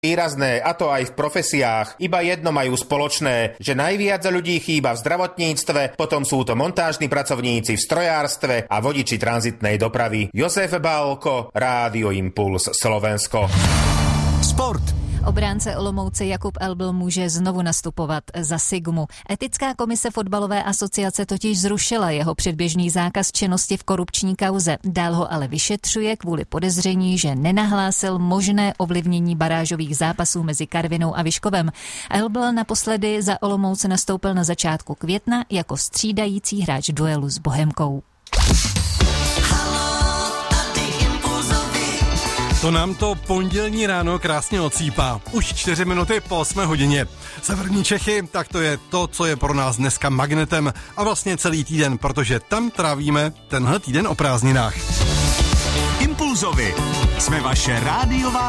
výrazné, a to aj v profesiách. Iba jedno majú spoločné, že najviac ľudí chýba v zdravotníctve, potom sú to montážni pracovníci v strojárstve a vodiči tranzitnej dopravy. Josef Bálko, Rádio Impuls Slovensko. Sport. Obránce Olomouce Jakub Elbl může znovu nastupovat za Sigmu. Etická komise fotbalové asociace totiž zrušila jeho předběžný zákaz činnosti v korupční kauze. Dál ho ale vyšetřuje kvůli podezření, že nenahlásil možné ovlivnění barážových zápasů mezi Karvinou a Vyškovem. Elbl naposledy za Olomouce nastoupil na začátku května jako střídající hráč duelu s Bohemkou. To nám to pondělní ráno krásně ocípá. Už 4 minuty po 8 hodině. Severní Čechy, tak to je to, co je pro nás dneska magnetem a vlastně celý týden, protože tam trávíme tenhle týden o prázdninách. Impulzovi. Jsme vaše rádiová